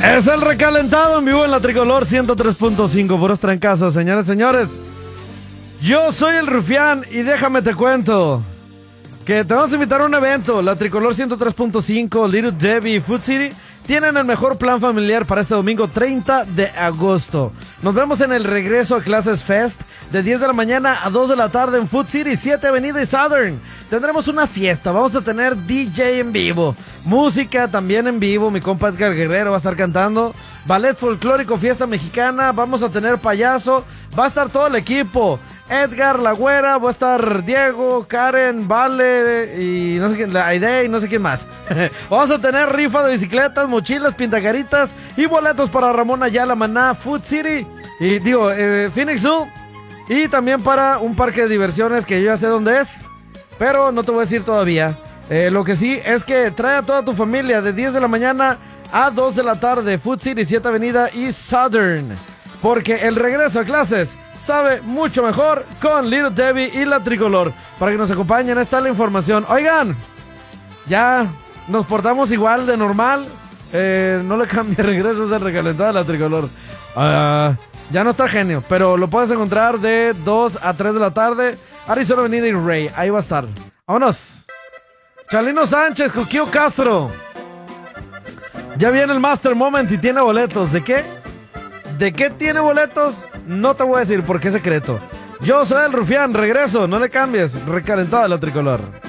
Es el recalentado en vivo en la Tricolor 103.5, puros trancazos, señores, señores. Yo soy el Rufián y déjame te cuento que te vamos a invitar a un evento. La Tricolor 103.5, Little Debbie y Food City tienen el mejor plan familiar para este domingo 30 de agosto. Nos vemos en el regreso a clases Fest de 10 de la mañana a 2 de la tarde en Food City, 7 Avenida y Southern. Tendremos una fiesta, vamos a tener DJ en vivo, música también en vivo, mi compa Edgar Guerrero va a estar cantando, ballet folclórico, fiesta mexicana, vamos a tener payaso, va a estar todo el equipo, Edgar, La Güera, va a estar Diego, Karen, Vale y no sé quién, Aide y no sé quién más. Vamos a tener rifa de bicicletas, mochilas, pintacaritas y boletos para Ramón Ayala, Maná, Food City y Phoenix Zoo y también para un parque de diversiones que yo ya sé dónde es, pero no te voy a decir todavía. Lo que sí es que trae a toda tu familia de 10 de la mañana a 2 de la tarde, Food City, 7 Avenida y Southern, porque el regreso a clases sabe mucho mejor con Little Debbie y la Tricolor. Para que nos acompañen, está la información. Oigan, ya nos portamos igual de normal. No le cambie, regreso, es el recalentado de la Tricolor. Ya no está genio, pero lo puedes encontrar de 2 a 3 de la tarde, Arizona Avenida y Rey. Ahí va a estar. Vámonos. Chalino Sánchez, Coquillo Castro. Ya viene el Master Moment y tiene boletos. ¿De qué? ¿De qué tiene boletos? No te voy a decir porque es secreto. Yo soy el Rufián, regreso, no le cambies. Recalentado de la Tricolor.